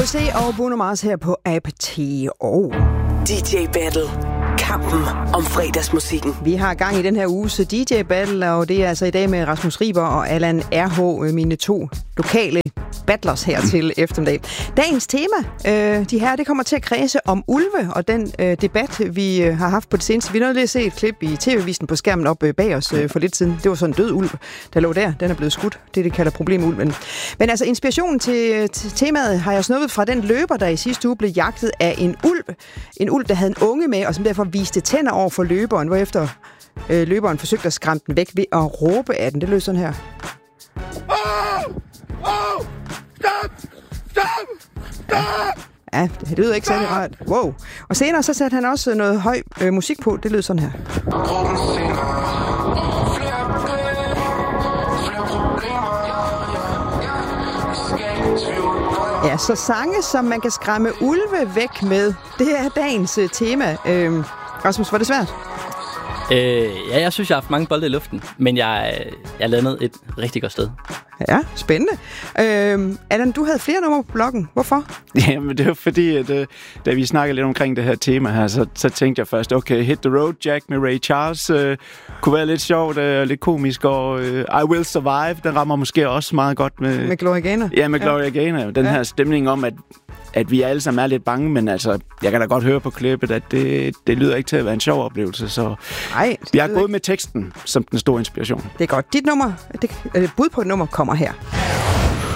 Beyoncé og Bruno Mars her på APTO. DJ Battle. Kampen om fredagsmusikken. Vi har gang i den her uges DJ Battle, og det er altså i dag med Rasmus Riber og Allan RH, mine to lokale battlers her til eftermiddag. Dagens tema, det kommer til at kredse om ulve, og den debat, vi har haft på det seneste. Vi nåede lige at se et klip i TV-visen på skærmen op bag os for lidt siden. Det var sådan en død ulv, der lå der. Den er blevet skudt. Det kalder problemulven. Men altså, inspirationen til temaet har jeg snuppet fra den løber, der i sidste uge blev jagtet af en ulv. En ulv, der havde en unge med, og som derfor viste tænder over for løberen, hvorefter løberen forsøgte at skræmme den væk ved at råbe af den. Det lød sådan her. Stop! Stop! Stop! Ja, det lyder ikke særlig rart. Wow. Og senere så satte han også noget høj musik på. Det lød sådan her. Ja, så sange, som man kan skræmme ulve væk med, det er dagens tema. Rasmus, var det svært? Ja, jeg synes, jeg har haft mange bolde i luften, men jeg landede et rigtig godt sted. Ja, spændende. Allan, du havde flere numre på bloggen. Hvorfor? Jamen, det var fordi, at da vi snakkede lidt omkring det her tema her, så tænkte jeg først, okay, Hit the Road Jack med Ray Charles kunne være lidt sjovt, lidt komisk, og I Will Survive, den rammer måske også meget godt med Gloria Gaynor. Ja, med Gloria Gaynor. Den her stemning om, at vi alle sammen er lidt bange, men altså, jeg kan da godt høre på klippet, at det lyder ikke til at være en sjov oplevelse, så vi har gået med teksten som den store inspiration. Det er godt. Dit nummer, bud på et nummer kommer her.